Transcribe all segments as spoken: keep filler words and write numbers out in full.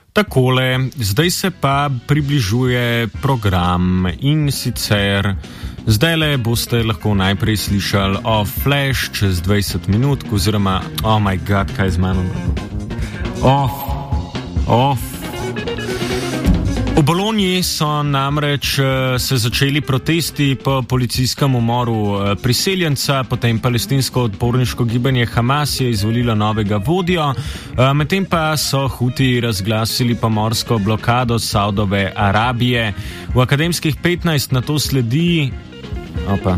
Takole, zdaj se pa približuje program in sicer zdajle boste lahko najprej slišali o Flash čez dvajset minut, oziroma, oh my god, kaj z mano? Off, off. V Bologni so namreč se začeli protesti po policijskem umoru priseljenca, potem palestinsko odporniško gibanje Hamas je izvolilo novega vodjo, medtem pa so Huti razglasili pomorsko blokado Saudove Arabije. V akademskih petnajst na to sledi opa,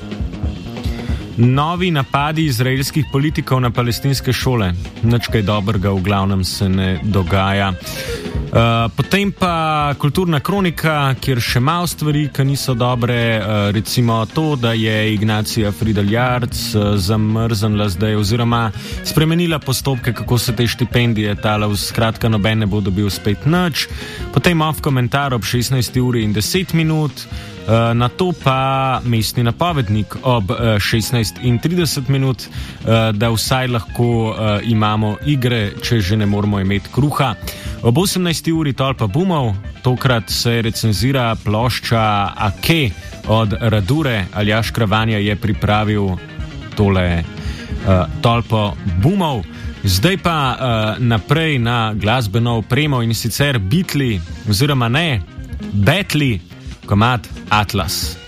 novi napadi izraelskih politikov na palestinske šole. Nič kaj dobrega v glavnem se ne dogaja. Uh, potem pa kulturna kronika, kjer še malo stvari, ki niso dobre, uh, recimo to, da je Ignacija Fridl-Jarc uh, zamrznila zdaj oziroma spremenila postopke, kako se te štipendije tale, skratka noben ne bo dobil spet nič. Potem off komentar ob šestnajsti uri in deset minut. Uh, na to pa mestni napovednik ob uh, šestnajst in trideset minut, uh, da vsaj lahko uh, imamo igre, če že ne moramo imeti kruha. Ob osemnajsti uri Tolpa bumov, tokrat se recenzira plošča Ake od Radure. Aljaž Kravanja je pripravil tole uh, Tolpo bumov. Zdaj pa uh, naprej na glasbeno opremo in sicer Beatli, oziroma ne, Betli, komad Atlas.